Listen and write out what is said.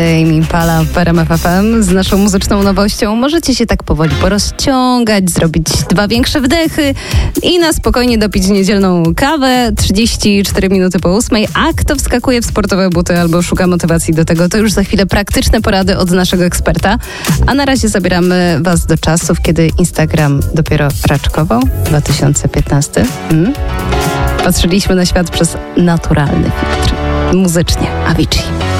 Tame Impala w RMF FM z naszą muzyczną nowością. Możecie się tak powoli porozciągać, zrobić 2 większe wdechy i na spokojnie dopić niedzielną kawę. 34 minuty po 8. A kto wskakuje w sportowe buty albo szuka motywacji do tego, to już za chwilę praktyczne porady od naszego eksperta. A na razie zabieramy was do czasów, kiedy Instagram dopiero raczkował. 2015. Patrzyliśmy na świat przez naturalny filtr. Muzycznie Avicii.